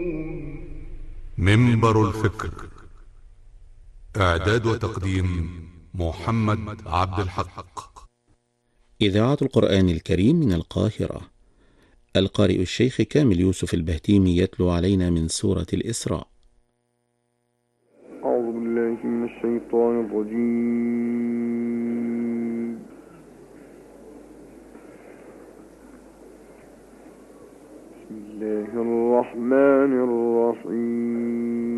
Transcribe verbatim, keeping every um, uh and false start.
منبر الفكر. إعداد وتقديم محمد عبد الحق. إذاعة القرآن الكريم من القاهرة. القارئ الشيخ كامل يوسف البهتيمي يتلو علينا من سورة الإسراء. أعوذ بالله من الشيطان الرجيم. بسم الله الرحمن الرحيم.